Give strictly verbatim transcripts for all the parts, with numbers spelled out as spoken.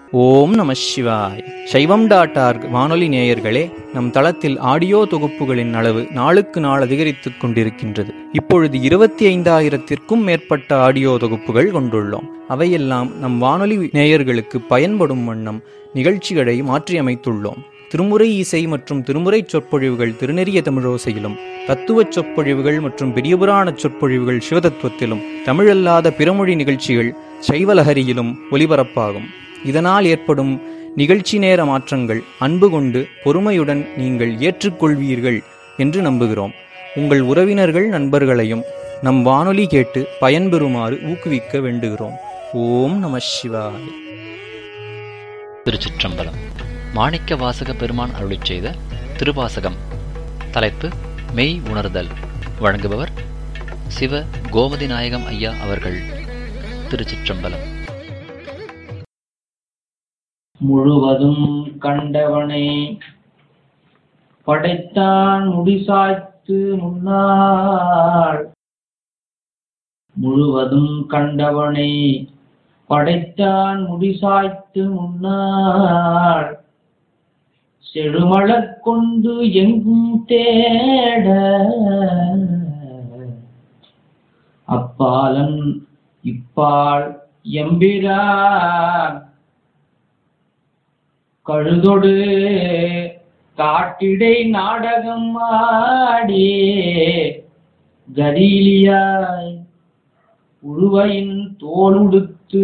ஓம் நம சிவாய். சைவம் டாட் ஆர்க் வானொலி நேயர்களே, நம் தளத்தில் ஆடியோ தொகுப்புகளின் அளவு நாளுக்கு நாள் அதிகரித்துக் கொண்டிருக்கின்றது. இப்பொழுது இருபத்தி ஐந்தாயிரத்திற்கும் மேற்பட்ட ஆடியோ தொகுப்புகள் கொண்டுள்ளோம். அவையெல்லாம் நம் வானொலி நேயர்களுக்கு பயன்படும் வண்ணம் நிகழ்ச்சிகளை மாற்றியமைத்துள்ளோம். திருமுறை இசை மற்றும் திருமுறை சொற்பொழிவுகள் திருநெறிய தமிழோசையிலும், தத்துவ சொற்பொழிவுகள் மற்றும் பெரியபுராண சொற்பொழிவுகள் சிவதத்துவத்திலும், தமிழல்லாத பிறமொழி நிகழ்ச்சிகள் சைவலஹரியிலும் ஒலிபரப்பாகும். இதனால் ஏற்படும் நிகழ்ச்சி நேர மாற்றங்கள் அன்பு கொண்டு பொறுமையுடன் நீங்கள் ஏற்றுக்கொள்வீர்கள் என்று நம்புகிறோம். உங்கள் உறவினர்கள் நண்பர்களையும் நம் வானொலி கேட்டு பயன்பெறுமாறு ஊக்குவிக்க வேண்டுகிறோம். ஓம் நம சிவாய. திருச்சிற்றம்பலம். மாணிக்க வாசக பெருமான் அருளிச் செய்த திருவாசகம். தலைப்பு மெய் உணர்தல். வழங்குபவர் சிவ கோமதி நாயகம் ஐயா அவர்கள். திருச்சிற்றம்பலம். முழுவதும் கண்டவனை படைத்தான் முடிசாய்த்து முன்னாள். முழுவதும் கண்டவனை படைத்தான் முடிசாய்த்து முன்னாள். செழுமலர் கொண்டு எங்கும் தேட அப்பாலன் இப்பால் எம்பிரான். கழுதொடு காட்டிடை நாடகம் ஆடி கரீலியாய் உழுவையின் தோளுடுத்து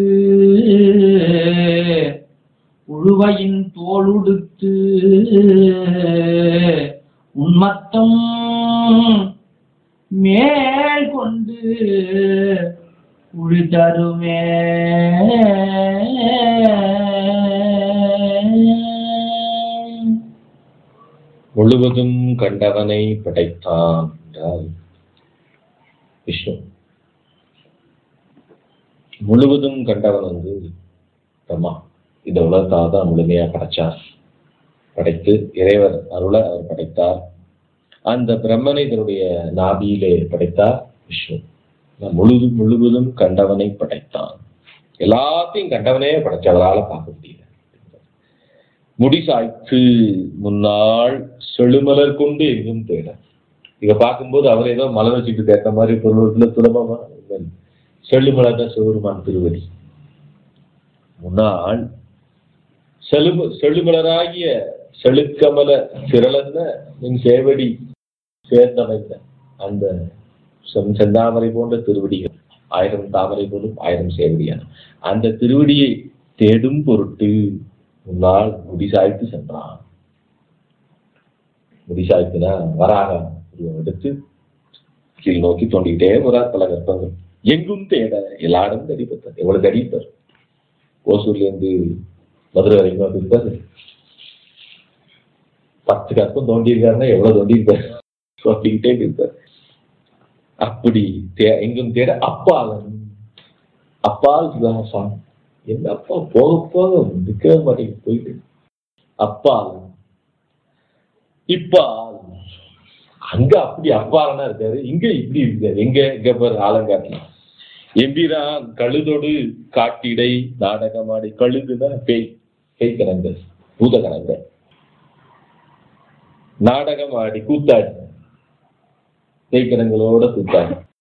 உழுவையின் தோளுடுத்து உன்மத்தம் மேல் கொண்டு உழி தருமே. முழுவதும் கண்டவனை படைத்தான் என்றால் விஷ்ணு. முழுவதும் கண்டவன் வந்து பிரம்மா. இந்த உலகத்தாக தான் முழுமையா படைச்சார். படைத்து இறைவர் அருள அவர் படைத்தார். அந்த பிரம்மனை தன்னுடைய நாபியிலே படைத்தார் விஷ்ணு. முழுது முழுவதும் கண்டவனை படைத்தான். எல்லாத்தையும் கண்டவனே படைச்சவரால பார்க்க முடியல. முடிசாய்த்து முன்னாள் செழுமலர் கொண்டு எங்கும் தேட. இத பார்க்கும்போது அவர் ஏதோ மலர் வச்சுட்டு கேட்ட மாதிரி பொருள் சுலபமா செழுமலர் தான் சிவருமான் திருவடி. முன்னாள் செழு செழுமலராகிய செழுக்கமல திரளந்த என் சேவடி சேர்ந்தமைந்த அந்த செந்தாமரை போன்ற திருவடிகள், ஆயிரம் தாமரை போலும் ஆயிரம் சேவடியான அந்த திருவடியை தேடும் பொருட்டு முன்னால் முடிசாய்த்து சென்றான். முடிசாய்த்துனா வராக எடுத்து கீழ் நோக்கி தோண்டிக்கிட்டே போறார். பல கற்பங்கள் எங்கும் தேட எல்லா இடமும் தேடிப்பட்டார். எவ்வளவு தேடிப்பார். ஓசூர்ல இருந்து மதுரை வரைக்கும் இருப்பாரு. பத்து கற்பம் தோண்டி இருக்காருன்னா எவ்வளவு தோண்டி இருப்பார். தோண்டிக்கிட்டே இருப்பார். அப்படி தே எங்கும் தேட அப்பாலன் அப்பால் சிவகாசான். என்ன அப்பா போக போக நிற்கவே மாட்டேங்க போயிட்டு. அப்பால் இப்பால் அங்க அப்படி அப்பாலனா இருக்காரு, இங்க இப்படி இருக்காரு. எங்க எங்க பாரு ஆலங்காட்டுல எம்பிரான் கழுதொடு காட்டிடை நாடகமாடி. கழுதுனா பேய், பேய் கணங்க, பூத கணங்க. நாடகமாடி கூத்தாடி, பேய் கணங்களோட கூத்தாடி.